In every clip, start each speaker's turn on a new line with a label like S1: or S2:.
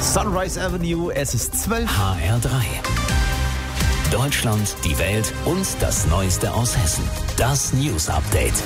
S1: Sunrise Avenue, es ist 12.
S2: HR3. Deutschland, die Welt und das Neueste aus Hessen. Das News Update.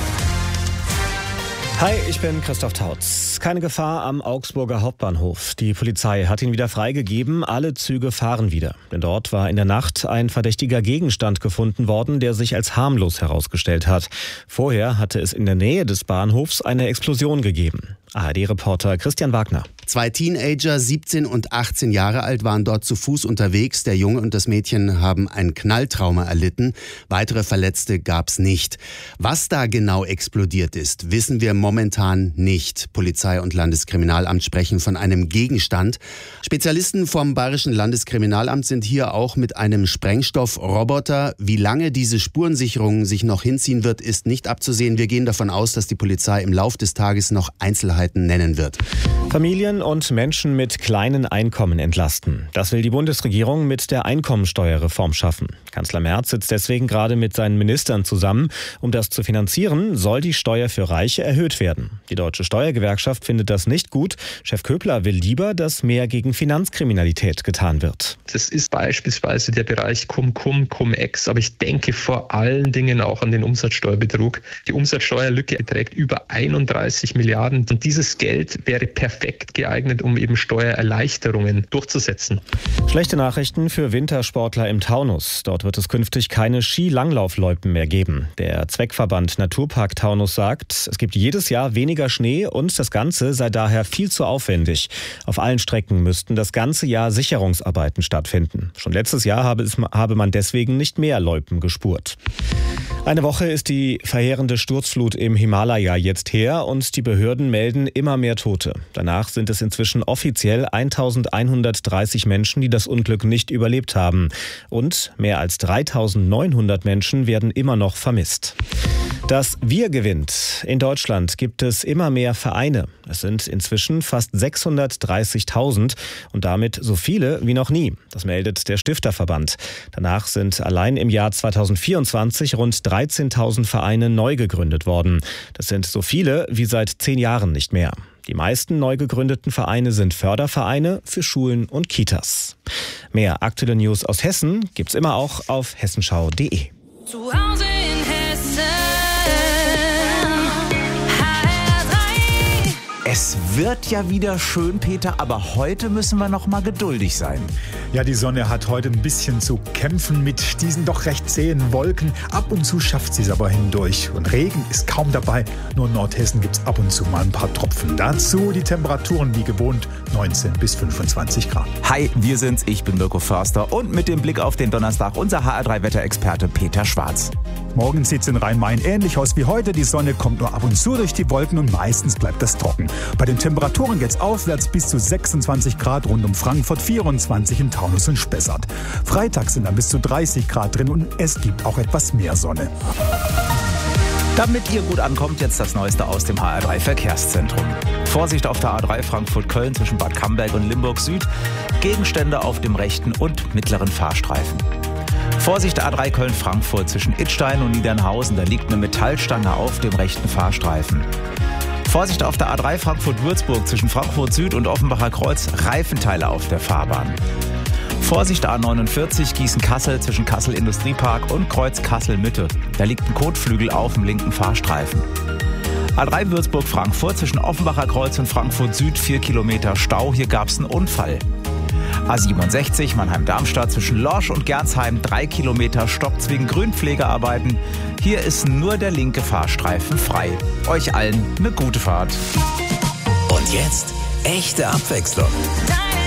S3: Hi, ich bin Christoph Tautz. Keine Gefahr am Augsburger Hauptbahnhof. Die Polizei hat ihn wieder freigegeben. Alle Züge fahren wieder. Denn dort war in der Nacht ein verdächtiger Gegenstand gefunden worden, der sich als harmlos herausgestellt hat. Vorher hatte es in der Nähe des Bahnhofs eine Explosion gegeben. ARD-Reporter Christian Wagner.
S4: 2 Teenager, 17 und 18 Jahre alt, waren dort zu Fuß unterwegs. Der Junge und das Mädchen haben ein Knalltrauma erlitten. Weitere Verletzte gab's nicht. Was da genau explodiert ist, wissen wir momentan nicht. Polizei und Landeskriminalamt sprechen von einem Gegenstand. Spezialisten vom Bayerischen Landeskriminalamt sind hier auch mit einem Sprengstoffroboter. Wie lange diese Spurensicherung sich noch hinziehen wird, ist nicht abzusehen. Wir gehen davon aus, dass die Polizei im Lauf des Tages noch Einzelheiten nennen wird.
S3: Familien und Menschen mit kleinen Einkommen entlasten. Das will die Bundesregierung mit der Einkommensteuerreform schaffen. Kanzler Merz sitzt deswegen gerade mit seinen Ministern zusammen. Um das zu finanzieren, soll die Steuer für Reiche erhöht werden. Die Deutsche Steuergewerkschaft findet das nicht gut. Chef Köbler will lieber, dass mehr gegen Finanzkriminalität getan wird.
S5: Das ist beispielsweise der Bereich Cum-Ex, aber ich denke vor allen Dingen auch an den Umsatzsteuerbetrug. Die Umsatzsteuerlücke beträgt über 31 Milliarden und dieses Geld wäre perfekt geeignet, um eben Steuererleichterungen durchzusetzen.
S3: Schlechte Nachrichten für Wintersportler im Taunus. Dort wird es künftig keine Skilanglaufloipen mehr geben. Der Zweckverband Naturpark Taunus sagt, es gibt jedes Jahr weniger Schnee und das Ganze sei daher viel zu aufwendig. Auf allen Strecken müssten das ganze Jahr Sicherungsarbeiten stattfinden. Schon letztes Jahr habe man deswegen nicht mehr Loipen gespurt. Eine Woche ist die verheerende Sturzflut im Himalaya jetzt her und die Behörden melden immer mehr Tote. Danach sind es inzwischen offiziell 1130 Menschen, die das Unglück nicht überlebt haben. Und mehr als 3900 Menschen werden immer noch vermisst. Das Wir gewinnt. In Deutschland gibt es immer mehr Vereine. Es sind inzwischen fast 630.000 und damit so viele wie noch nie. Das meldet der Stifterverband. Danach sind allein im Jahr 2024 rund 13.000 Vereine neu gegründet worden. Das sind so viele wie seit 10 Jahren nicht mehr. Die meisten neu gegründeten Vereine sind Fördervereine für Schulen und Kitas. Mehr aktuelle News aus Hessen gibt's immer auch auf hessenschau.de.
S6: Zu Hause in Hessen.
S1: Es wird ja wieder schön, Peter, aber heute müssen wir noch mal geduldig sein.
S7: Ja, die Sonne hat heute ein bisschen zu kämpfen mit diesen doch recht zähen Wolken. Ab und zu schafft sie es aber hindurch. Und Regen ist kaum dabei. Nur in Nordhessen gibt es ab und zu mal ein paar Tropfen. Dazu die Temperaturen wie gewohnt 19 bis 25 Grad.
S1: Hi, wir sind's. Ich bin Mirko Förster und mit dem Blick auf den Donnerstag unser HR3-Wetterexperte Peter Schwarz.
S7: Morgen sieht es in Rhein-Main ähnlich aus wie heute. Die Sonne kommt nur ab und zu durch die Wolken und meistens bleibt es trocken. Bei den Temperaturen geht's aufwärts bis zu 26 Grad rund um Frankfurt, 24 in Taunus und Spessart. Freitag sind dann bis zu 30 Grad drin und es gibt auch etwas mehr Sonne.
S1: Damit ihr gut ankommt, jetzt das Neueste aus dem HR3 Verkehrszentrum. Vorsicht auf der A3 Frankfurt-Köln zwischen Bad Camberg und Limburg Süd. Gegenstände auf dem rechten und mittleren Fahrstreifen. Vorsicht A3 Köln-Frankfurt zwischen Idstein und Niedernhausen. Da liegt eine Metallstange auf dem rechten Fahrstreifen. Vorsicht auf der A3 Frankfurt-Würzburg zwischen Frankfurt Süd und Offenbacher Kreuz. Reifenteile auf der Fahrbahn. Vorsicht A49 Gießen-Kassel zwischen Kassel-Industriepark und Kreuz Kassel-Mitte. Da liegt ein Kotflügel auf dem linken Fahrstreifen. A3 Würzburg-Frankfurt zwischen Offenbacher Kreuz und Frankfurt Süd 4 Kilometer Stau. Hier gab es einen Unfall. A67 Mannheim-Darmstadt zwischen Lorsch und Gernsheim 3 Kilometer Stopps wegen Grünpflegearbeiten. Hier ist nur der linke Fahrstreifen frei. Euch allen eine gute Fahrt.
S2: Und jetzt echte Abwechslung.